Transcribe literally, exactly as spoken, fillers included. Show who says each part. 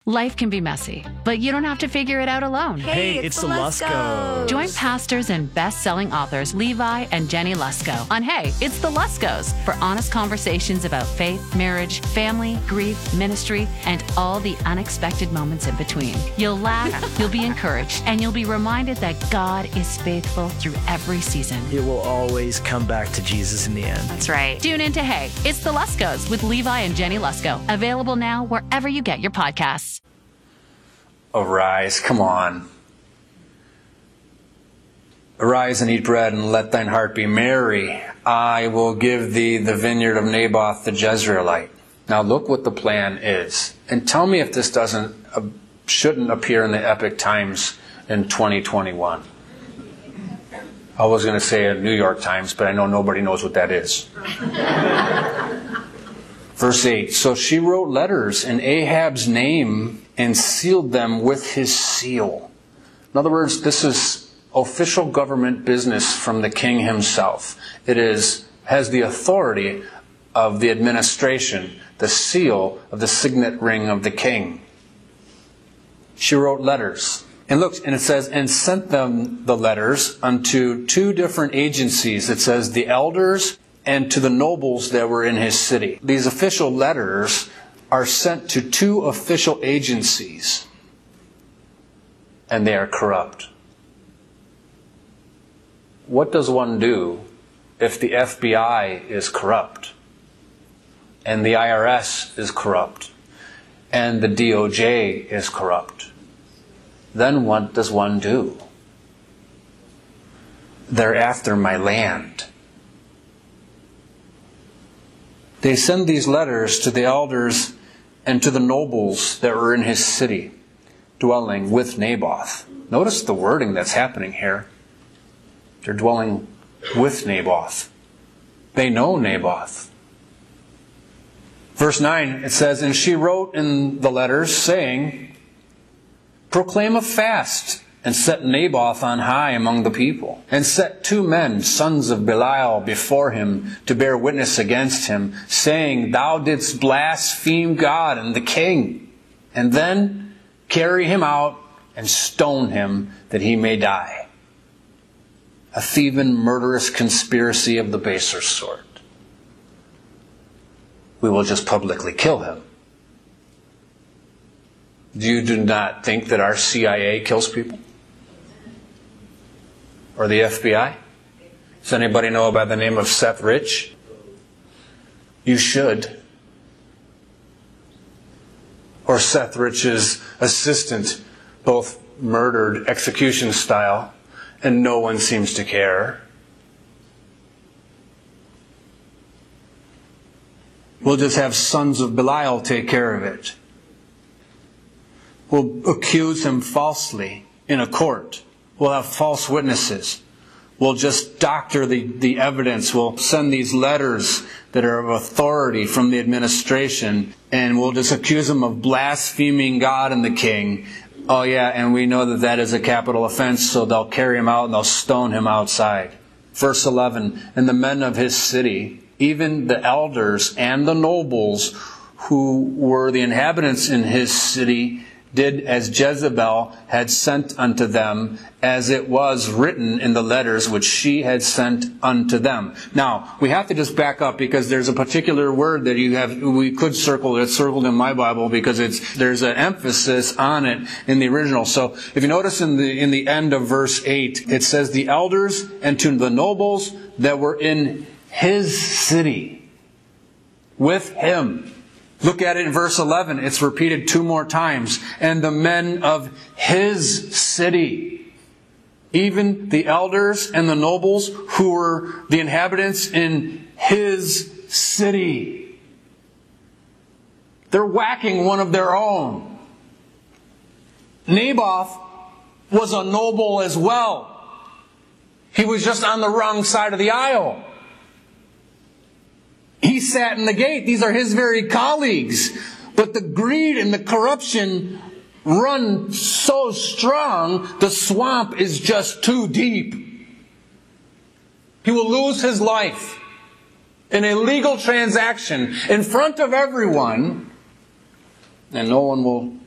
Speaker 1: Life can be messy, but you don't have to figure it out alone.
Speaker 2: Hey, it's, it's the Luskos.
Speaker 1: Join pastors and best-selling authors Levi and Jenny Lusko on Hey, It's the Luskos for honest conversations about faith, marriage, family, grief, ministry, and all the unexpected moments in between. You'll laugh, you'll be encouraged, and you'll be reminded that God is faithful through every season.
Speaker 2: It will always come back to Jesus in the end.
Speaker 1: That's right. Tune in to Hey, It's the Luskos with Levi and Jenny Lusko. Available now wherever you get your podcasts.
Speaker 3: Arise, come on. Arise and eat bread and let thine heart be merry. I will give thee the vineyard of Naboth the Jezreelite. Now look what the plan is. And tell me if this doesn't, uh, shouldn't appear in the Epic Times in twenty twenty-one. I was going to say a New York Times, but I know nobody knows what that is. Verse eight, so she wrote letters in Ahab's name and sealed them with his seal. In other words, this is official government business from the king himself. It is has the authority of the administration, the seal of the signet ring of the king. She wrote letters. And look, and it says, and sent them the letters unto two different agencies. It says the elders and to the nobles that were in his city. These official letters are sent to two official agencies, and they are corrupt. What does one do if the F B I is corrupt, and the I R S is corrupt, and the D O J is corrupt? Then what does one do? They're after my land. They send these letters to the elders and to the nobles that were in his city, dwelling with Naboth. Notice the wording that's happening here. They're dwelling with Naboth. They know Naboth. Verse nine, it says, and she wrote in the letters, saying, proclaim a fast, and set Naboth on high among the people, and set two men, sons of Belial, before him to bear witness against him, saying, thou didst blaspheme God and the king, and then carry him out and stone him that he may die. A thieving, murderous conspiracy of the baser sort. We will just publicly kill him. You do not think that our C I A kills people? Or the F B I? Does anybody know by the name of Seth Rich? You should. Or Seth Rich's assistant, both murdered execution style, and no one seems to care. We'll just have sons of Belial take care of it. We'll accuse him falsely in a court. We'll have false witnesses. We'll just doctor the, the evidence. We'll send these letters that are of authority from the administration, and we'll just accuse him of blaspheming God and the king. Oh yeah, and we know that that is a capital offense, so they'll carry him out and they'll stone him outside. Verse eleven, and the men of his city, even the elders and the nobles who were the inhabitants in his city, did as Jezebel had sent unto them, as it was written in the letters which she had sent unto them. Now, we have to just back up because there's a particular word that you have, we could circle, it's circled in my Bible because it's, there's an emphasis on it in the original. So, if you notice in the, in the end of verse eight, it says the elders and to the nobles that were in his city, with him. Look at it in verse eleven. It's repeated two more times. And the men of his city, even the elders and the nobles who were the inhabitants in his city. They're whacking one of their own. Naboth was a noble as well. He was just on the wrong side of the aisle. He sat in the gate. These are his very colleagues. But the greed and the corruption run so strong, the swamp is just too deep. He will lose his life in a legal transaction in front of everyone, and no one will